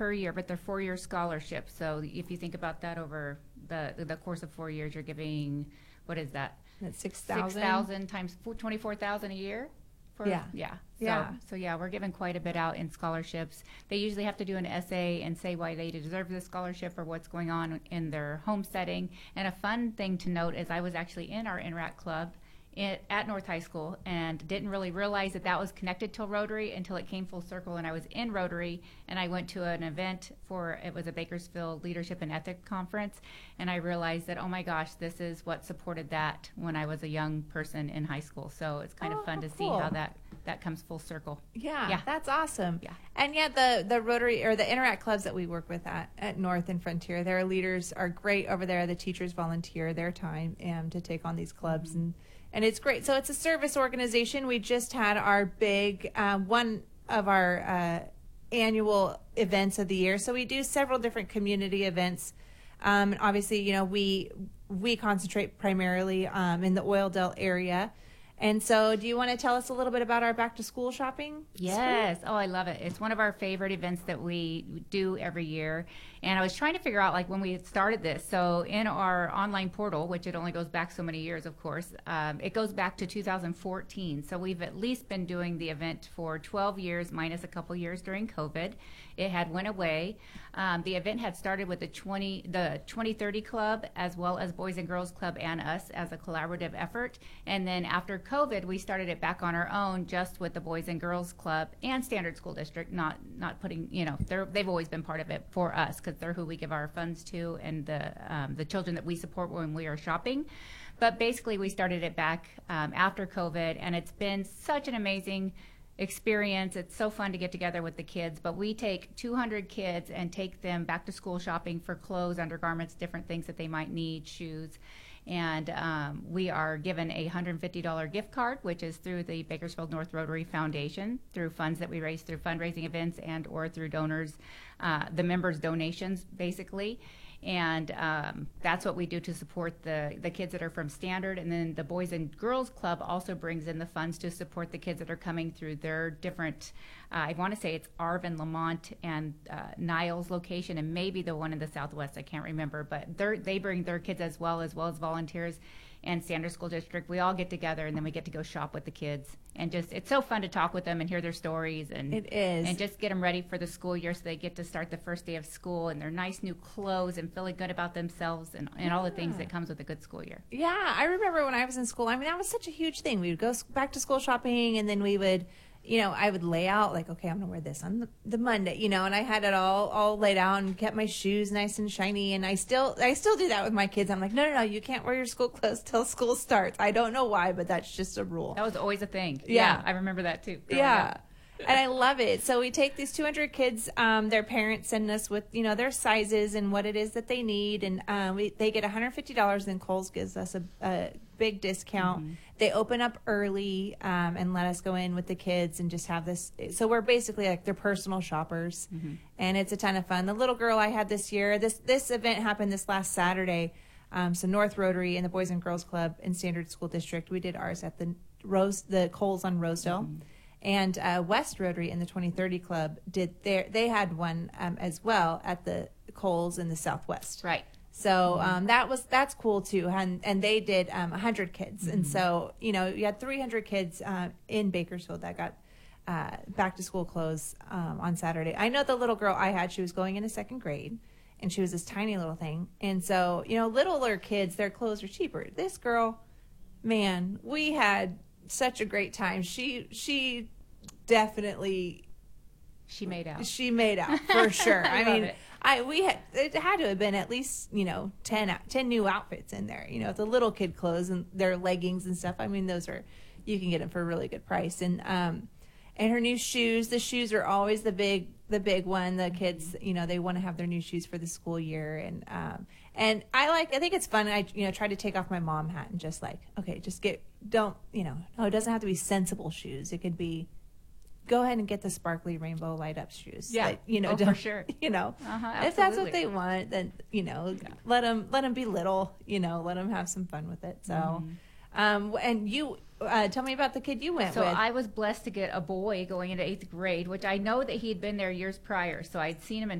per year, but they're 4-year scholarships. So if you think about that over the course of 4 years, you're giving, what is that? That's 6,000. 6,000 times 24,000 a year. So yeah, we're giving quite a bit out in scholarships. They usually have to do an essay and say why they deserve the scholarship or what's going on in their home setting. And a fun thing to note is I was actually in our Interact Club at North High School and didn't really realize that was connected to Rotary until it came full circle, and I was in Rotary and I went to an event it was a Bakersfield Leadership and Ethics Conference, and I realized that, oh my gosh, this is what supported that when I was a young person in high school. So it's kind of fun to see how that comes full circle. Yeah, that's awesome. Yeah. And yet the Rotary or the Interact clubs that we work with at North and Frontier, their leaders are great over there. The teachers volunteer their time to take on these clubs, and it's great. So it's a service organization. We just had our big, one of our annual events of the year. So we do several different community events. Obviously, we concentrate primarily in the Oildale area. And so do you want to tell us a little bit about our back to school shopping? Yes. Oh, I love it. It's one of our favorite events that we do every year. And I was trying to figure out, like, when we started this. So in our online portal, which it only goes back so many years, of course, it goes back to 2014. So we've at least been doing the event for 12 years, minus a couple years during COVID. It had went away. The event had started with the 2030 Club, as well as Boys and Girls Club and us as a collaborative effort. And then after COVID, we started it back on our own, just with the Boys and Girls Club and Standard School District, not putting, they've always been part of it for us because they're who we give our funds to and the children that we support when we are shopping. But basically, we started it back after COVID, and it's been such an amazing experience. It's so fun to get together with the kids, but we take 200 kids and take them back to school shopping for clothes, undergarments, different things that they might need, shoes. And we are given a $150 gift card, which is through the Bakersfield North Rotary Foundation, through funds that we raise through fundraising events and or through donors, the members' donations, basically. And that's what we do to support the kids that are from Standard. And then the Boys and Girls Club also brings in the funds to support the kids that are coming through their different, I want to say it's Arvin, Lamont, and Niles location, and maybe the one in the Southwest, I can't remember. But they bring their kids as well as volunteers and Standard School District. We all get together, and then we get to go shop with the kids. And it's so fun to talk with them and hear their stories. And it is. And just get them ready for the school year so they get to start the first day of school in their nice new clothes and feeling good about themselves and all the things that comes with a good school year. Yeah, I remember when I was in school, that was such a huge thing. We would go back to school shopping, and then we would, I would lay out, like, okay, I'm going to wear this on the Monday, and I had it all laid out and kept my shoes nice and shiny. And I still do that with my kids. I'm like, no, you can't wear your school clothes till school starts. I don't know why, but that's just a rule. That was always a thing. Yeah. I remember that too. Yeah. And I love it. So we take these 200 kids, their parents send us with, their sizes and what it is that they need. And they get $150, and Kohl's gives us a big discount. Mm-hmm. They open up early and let us go in with the kids and just have this. So we're basically like their personal shoppers. Mm-hmm. And it's a ton of fun. The little girl I had this year, this event happened this last Saturday. So North Rotary and the Boys and Girls Club in Standard School District, we did ours at the Kohl's on Rosedale. Mm-hmm. And West Rotary and the 2030 Club they had one as well at the Kohl's in the Southwest. Right. So that's cool too. And they did 100 kids. Mm-hmm. And so, you had 300 kids in Bakersfield that got back to school clothes on Saturday. I know the little girl I had, she was going into second grade, and she was this tiny little thing. And so, littler kids, their clothes are cheaper. This girl, man, we had such a great time. She definitely made out. She made out for sure. I mean, it had to have been at least 10 new outfits in there. The little kid clothes and their leggings and stuff. I mean, those are, you can get them for a really good price. And her new shoes. The shoes are always the big one. The kids, they want to have their new shoes for the school year. And I think it's fun. I try to take off my mom hat and just like, okay, just it doesn't have to be sensible shoes. It could be, go ahead and get the sparkly rainbow light up shoes. Yeah. For sure. If that's what they want, then, let them be little, let them have some fun with it. So, and you, tell me about the kid you went with. So I was blessed to get a boy going into 8th grade, which I know that he had been there years prior. So I'd seen him in